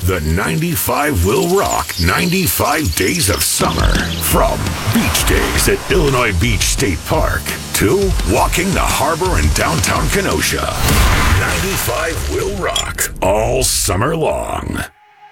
The 95 will rock 95 days of summer. From beach days at Illinois Beach State Park to walking the harbor in downtown Kenosha. 95 will rock all summer long.